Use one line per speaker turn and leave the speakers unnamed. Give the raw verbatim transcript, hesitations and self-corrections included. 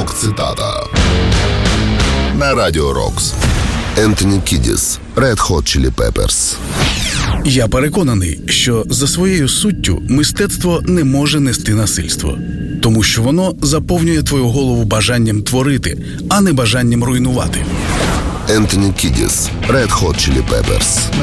Рок-цитата на Радіо Рокс. Ентоні Кідіс, Red Hot Chili Peppers.
Я переконаний, що за своєю суттю мистецтво не може нести насильство, тому що воно заповнює твою голову бажанням творити, а не бажанням руйнувати.
Ентоні Кідіс, Red Hot Chili Peppers.